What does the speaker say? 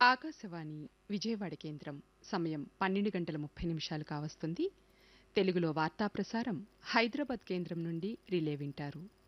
ఆకాశవాణి విజయవాడ కేంద్రం సమయం 12:30 కావస్తుంది. తెలుగులో వార్తా ప్రసారం హైదరాబాద్ కేంద్రం నుండి రిలే వింటారు.